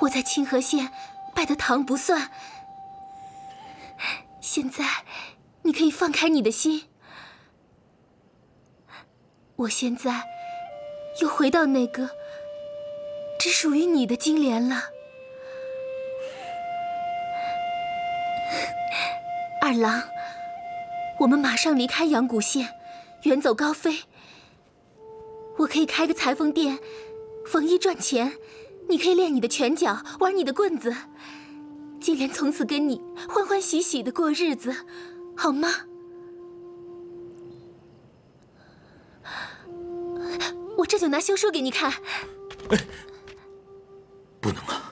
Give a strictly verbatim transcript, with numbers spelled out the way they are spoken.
我在清河县拜的堂不算，现在你可以放开你的心。我现在又回到那个只属于你的金莲了。二郎，我们马上离开阳谷县，远走高飞。我可以开个裁缝店，缝衣赚钱，你可以练你的拳脚，玩你的棍子。金莲从此跟你欢欢喜喜的过日子，好吗？我这就拿休书给你看。 哎，不能啊！